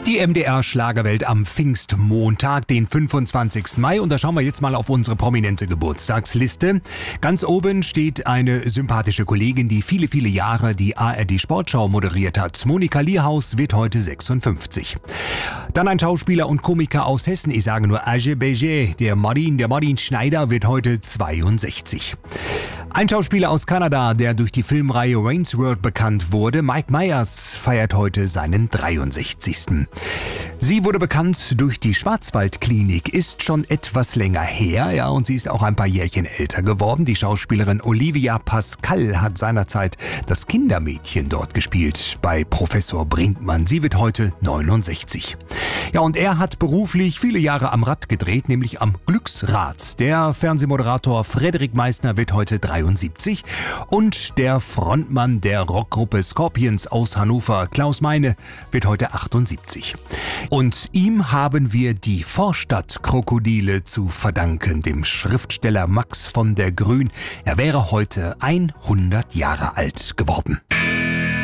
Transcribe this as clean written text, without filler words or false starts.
Die MDR-Schlagerwelt am Pfingstmontag, den 25. Mai. Und da schauen wir jetzt mal auf unsere prominente Geburtstagsliste. Ganz oben steht eine sympathische Kollegin, die viele, viele Jahre die ARD-Sportschau moderiert hat. Monika Lierhaus wird heute 56. Dann ein Schauspieler und Komiker aus Hessen, ich sage nur Age Beige, der Martin Schneider wird heute 62. Ein Schauspieler aus Kanada, der durch die Filmreihe Wayne's World bekannt wurde, Mike Myers, feiert heute seinen 63. Sie wurde bekannt durch die Schwarzwaldklinik, ist schon etwas länger her, ja, und sie ist auch ein paar Jährchen älter geworden. Die Schauspielerin Olivia Pascal hat seinerzeit das Kindermädchen dort gespielt bei Professor Brinkmann. Sie wird heute 69. Ja, und er hat beruflich viele Jahre am Rad gedreht, nämlich am Glücksrad. Der Fernsehmoderator Frederik Meissner wird heute 73 und der Frontmann der Rockgruppe Scorpions aus Hannover, Klaus Meine, wird heute 78. Und ihm haben wir die Vorstadtkrokodile zu verdanken, dem Schriftsteller Max von der Grün. Er wäre heute 100 Jahre alt geworden.